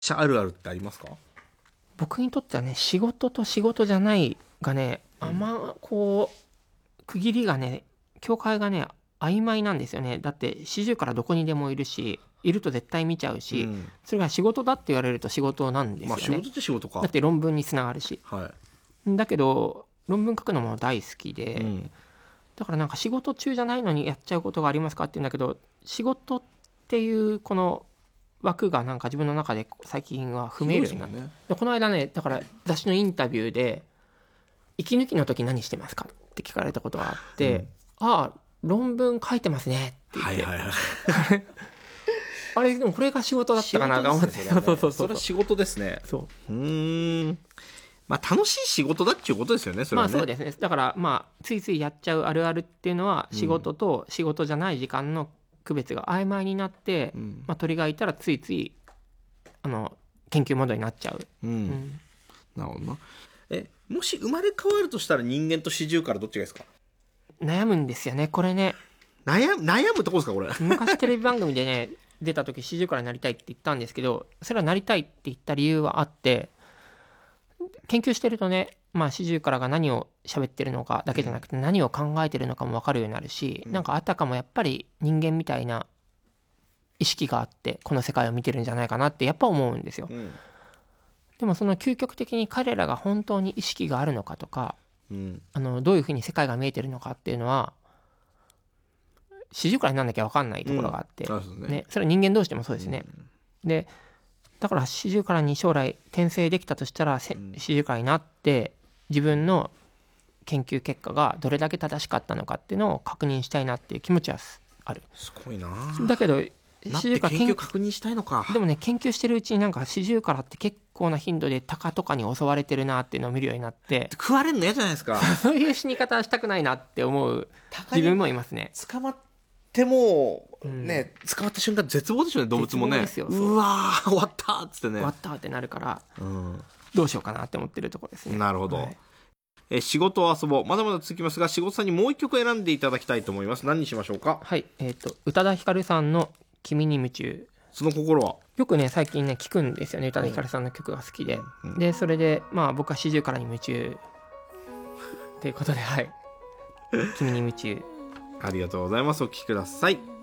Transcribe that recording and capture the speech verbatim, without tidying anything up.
者あるあるってありますか？ 僕にとってはね、仕事と仕事じゃないがね、あんまこう区切りがね、境界がね曖昧なんですよね。だって四十からどこにでもいるし、いると絶対見ちゃうし、 うん、 それが仕事だって言われると仕事なんですよね。 まあ仕事って仕事か。 だって論文につながるし。 はだけど論文書くのも大好きで、 い。うん。 だからなんか仕事中じゃないのにやっちゃうことがありますかって言うんだけど、仕事っていうこの枠がなんか自分の中で最近は不明瞭になって、 ね。 でこの間ね、だから雑誌のインタビューで息抜きの時何してますかって聞かれたことがあって、うん、ああ論文書いてますねって言って、はいはいはい、あれでもこれが仕事だったかなと思って、 そうそうそう、それは仕事ですね。 そう、 うーん、まあ楽しい仕事だっていうことですよね、それはね。 まあそうですね。だからまあついついやっちゃうあるあるっていうのは、仕事と仕事じゃない時間の区別が曖昧になって、うん、まあ、鳥がいたらついついあの研究モードになっちゃう、 うんうん、なるほどな。えもし生まれ変わるとしたら人間とシジュウカラどっちがいいですか？ 悩むんですよねこれね。 悩む悩むとこですかこれ？ 昔テレビ番組でね出た時シジュウカラになりたいって言ったんですけど、それはなりたいって言った理由はあって、研究してるとね、まあシジュウカラが何を喋ってるのかだけじゃなくて、何を考えてるのかも分かるようになるし、うん、なんかあたかもやっぱり人間みたいな意識があってこの世界を見てるんじゃないかなってやっぱ思うんですよ、うん、でもその究極的に彼らが本当に意識があるのかとか、うん、あのどういうふうに世界が見えてるのかっていうのはシジュウカラになんなきゃ分かんないところがあって、うんねね、それは人間同士でもそうですね、うん、でだからシジュウカラに将来転生できたとしたら、うん、シジュウカラになって自分の研究結果がどれだけ正しかったのかっていうのを確認したいなっていう気持ちはある。 すごいな。 だけどなって研究確認したいのか。 でもね、研究してるうちになんかシジュウカラって結構な頻度でタカとかに襲われてるなっていうのを見るようになって、 食われるの嫌じゃないですか。 そういう死に方はしたくないなって思う自分もいますね。 捕まってもね、うん、捕まった瞬間絶望でしょうね、動物もね。うわー終わったっつってね、 終わったってなるから、うん、どうしようかなって思ってるところですね。 なるほど、はい。え仕事を遊ぼう、まだまだ続きますが、仕事さんにもう一曲選んでいただきたいと思います。何にしましょうか？ はい、えーと、宇多田ヒカルさんの君に夢中。 その心は？ よくね最近ね聞くんですよね、宇多田ヒカルさんの曲が好きで、うん、でそれでまあ僕はシジュウカラに夢中ということで、はい君に夢中。 ありがとうございます。お聴きください。